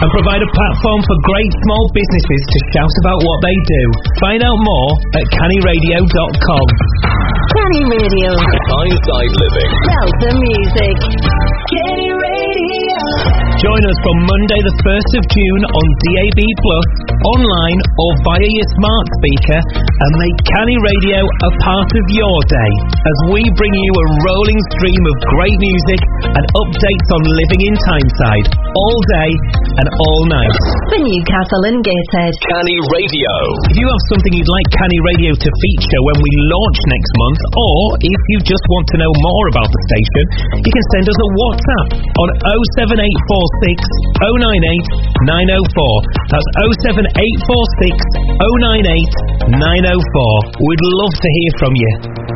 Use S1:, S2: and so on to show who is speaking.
S1: and provide a platform for great small businesses to shout about what they do. Find out more at cannyradio.com.
S2: Canny Radio.
S3: Tyneside Living.
S2: Delta Music. Canny Radio.
S1: Join us from Monday the 1st of June on DAB+, online or via your smart speaker, and make Canny Radio a part of your day as we bring you a rolling stream of great music and updates on living in Tyneside all day and all night.
S2: For Newcastle and Gateshead.
S3: Canny Radio.
S1: If you have something you'd like Canny Radio to feature when we launch next month, or if you just want to know more about the station, you can send us a WhatsApp on 07846 098 904. That's 07846 098 904. We'd love to hear from you.